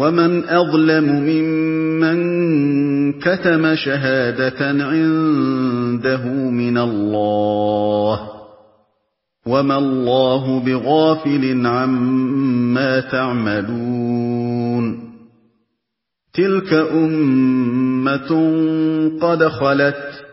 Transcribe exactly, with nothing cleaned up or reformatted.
وَمَنْ أَظْلَمُ مِمَّنْ كَتَمَ شَهَادَةً عِندَهُ مِنَ اللَّهِ ۗ وَمَا اللَّهُ بِغَافِلٍ عَمَّا تَعْمَلُونَ تِلْكَ أُمَّةٌ قَدْ خَلَتْ